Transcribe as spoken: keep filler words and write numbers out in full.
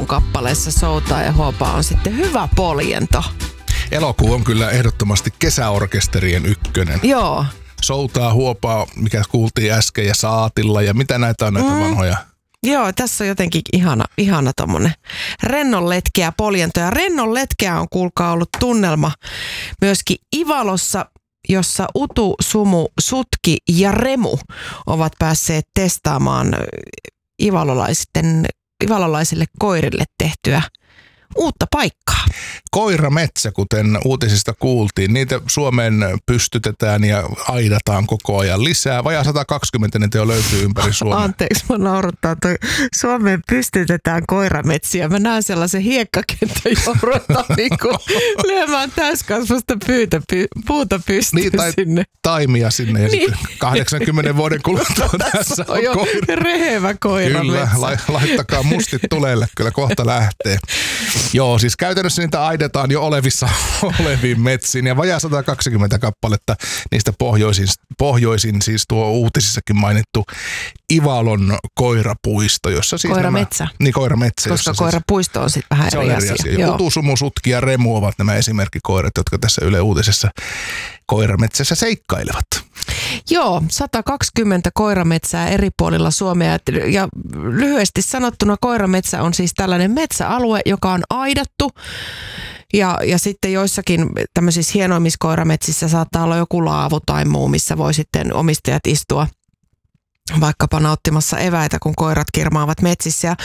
elokuun kappaleessa Soutaa ja Huopaa on sitten hyvä poljento. Elokuu on kyllä ehdottomasti kesäorkesterien ykkönen. Joo. Soutaa, Huopaa, mikä kuultiin äsken, ja Saatilla, ja mitä näitä on näitä mm. vanhoja? Joo, tässä on jotenkin ihana, ihana tommonen rennon letkeä poljento. Ja rennon letkeä on kuulkaa ollut tunnelma myöskin Ivalossa, jossa Utu, Sumu, Sutki ja Remu ovat päässeet testaamaan ivalolaisten, ivalolaisille koirille tehtyä uutta paikkaa. Koirametsä, kuten uutisista kuultiin, niitä Suomeen pystytetään ja aidataan koko ajan lisää. Vajaa sata kaksikymmentä niitä jo löytyy ympäri Suomea. Anteeksi, mä naurattaa. Toi Suomeen pystytetään koirametsiä. Mä näen sellaisen hiekkakentän, johon ruvetaan niinku lyömään täyskasvasta pyytä, py, puuta pystyyn niin, tai sinne. Taimia sinne ja niin. Sitten kahdeksankymmenen vuoden kuluttua tässä on, on koira. Rehevä koirametsä. Kyllä, la, laittakaa mustit tulelle, kyllä kohta lähtee. Joo, siis käytännössä niitä aidetaan jo olevissa oleviin metsiin ja vajaa sata kaksikymmentä kappaletta niistä pohjoisin, pohjoisin siis tuo uutisissakin mainittu Ivalon koirapuisto, jossa siis koirametsä. Nämä, niin koirametsä. Koska koirapuisto on sitten vähän eri asia. asia. Utu, Sumu, Sutki ja Remu ovat nämä esimerkkikoirat, jotka tässä Yle Uutisessa koirametsässä seikkailevat. Joo, sata kaksikymmentä koirametsää eri puolilla Suomea. Ja lyhyesti sanottuna koirametsä on siis tällainen metsäalue, joka on aidattu. Ja, ja sitten joissakin tämmöisissä hienoimmissa koirametsissä saattaa olla joku laavu tai muu, missä voi sitten omistajat istua vaikkapa nauttimassa eväitä, kun koirat kirmaavat metsissä. Ja